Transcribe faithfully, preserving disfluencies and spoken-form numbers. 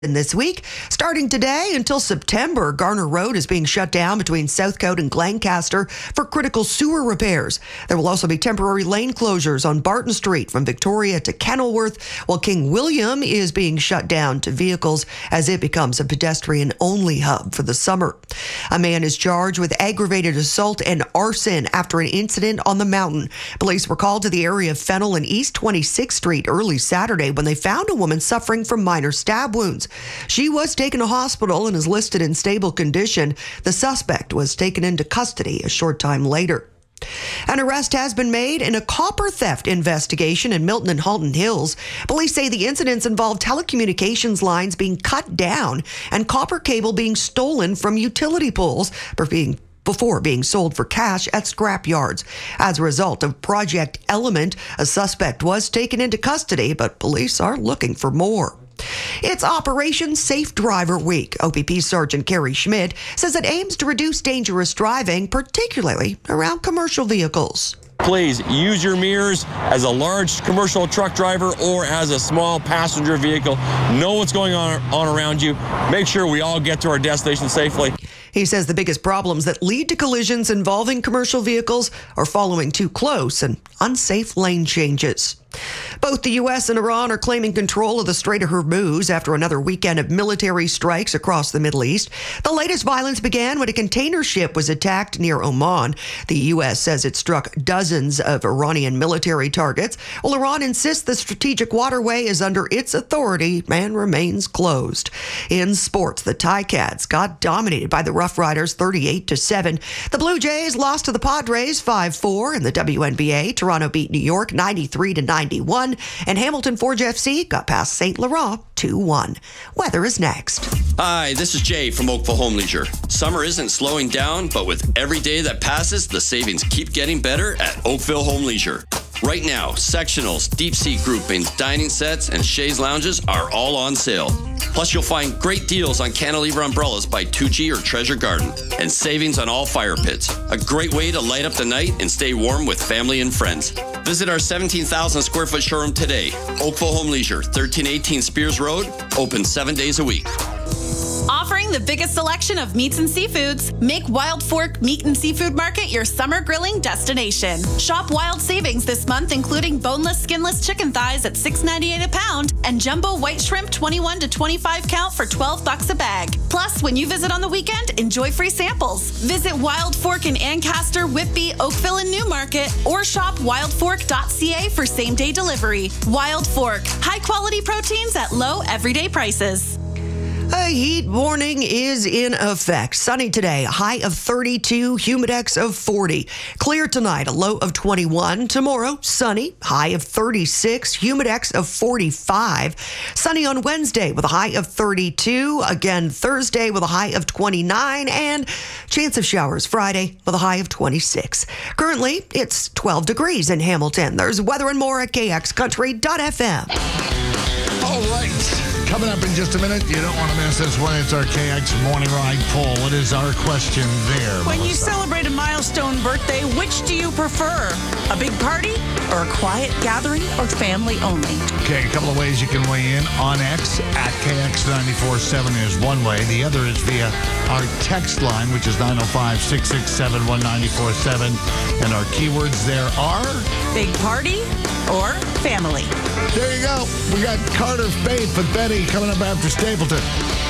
And this week, starting today until September, Garner Road is being shut down between Southcote and Glencaster for critical sewer repairs. There will also be temporary lane closures on Barton Street from Victoria to Kenilworth, while King William is being shut down to vehicles as it becomes a pedestrian-only hub for the summer. A man is charged with aggravated assault and arson after an incident on the mountain. Police were called to the area of Fennel and East twenty-sixth Street early Saturday when they found a woman suffering from minor stab wounds. She was taken to hospital and is listed in stable condition. The suspect was taken into custody a short time later. An arrest has been made in a copper theft investigation in Milton and Halton Hills. Police say the incidents involved telecommunications lines being cut down and copper cable being stolen from utility poles for being before being sold for cash at scrap yards. As a result of Project Element, a suspect was taken into custody, but police are looking for more. It's Operation Safe Driver Week. O P P Sergeant Carrie Schmidt says it aims to reduce dangerous driving, particularly around commercial vehicles. Please use your mirrors as a large commercial truck driver or as a small passenger vehicle. Know what's going on, on around you. Make sure we all get to our destination safely. He says the biggest problems that lead to collisions involving commercial vehicles are following too close and unsafe lane changes. Both the U S and Iran are claiming control of the Strait of Hormuz after another weekend of military strikes across the Middle East. The latest violence began when a container ship was attacked near Oman. The U S says it struck dozens of Iranian military targets, while Iran insists the strategic waterway is under its authority and remains closed. In sports, the Ticats got dominated by the Rough Riders thirty-eight to seven. The Blue Jays lost to the Padres five four. In the W N B A, Toronto beat New York ninety-three to ninety-one, and Hamilton Forge F C got past Saint Laurent two one. Weather is next. Hi, this is Jay from Oakville Home Leisure. Summer isn't slowing down, but with every day that passes, the savings keep getting better at Oakville Home Leisure. Right now, sectionals, deep sea groupings, dining sets, and chaise lounges are all on sale. Plus, you'll find great deals on cantilever umbrellas by Tucci or Treasure Garden, and savings on all fire pits. A great way to light up the night and stay warm with family and friends. Visit our seventeen thousand square foot showroom today. Oakville Home Leisure, thirteen eighteen Spears Road, open seven days a week. Offering the biggest selection of meats and seafoods, make Wild Fork Meat and Seafood Market your summer grilling destination. Shop Wild Savings this month, including boneless, skinless chicken thighs at six ninety-eight a pound and jumbo white shrimp twenty-one to twenty-five count for twelve bucks a bag. Plus, when you visit on the weekend, enjoy free samples. Visit Wild Fork in Ancaster, Whitby, Oakville, and Newmarket, or shop wild fork dot c a for same-day delivery. Wild Fork, high-quality proteins at low everyday prices. A heat warning is in effect. Sunny today, a high of thirty-two, humidex of forty. Clear tonight, a low of twenty-one. Tomorrow, sunny, high of thirty-six, humidex of forty-five. Sunny on Wednesday with a high of thirty-two. Again, Thursday with a high of twenty-nine. And chance of showers Friday with a high of twenty-six. Currently, it's twelve degrees in Hamilton. There's weather and more at K X Country dot f m. All right. Coming up in just a minute, you don't want to miss this one. It's our K X Morning Ride poll. What is our question there, When Melissa? you celebrate a milestone birthday, which do you prefer? A big party or a quiet gathering or family only? Okay, a couple of ways you can weigh in. On X, at K X nine four seven is one way. The other is via our text line, which is nine oh five, six six seven, one nine four seven. And our keywords there are... Big party or family? There you go. We got Carter Faith with Betty coming up after Stapleton.